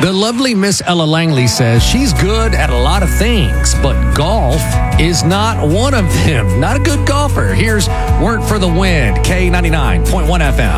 The lovely Miss Ella Langley says she's good at a lot of things, but golf is not one of them. Not a good golfer. Here's Weren't for the Wind, K99.1 FM.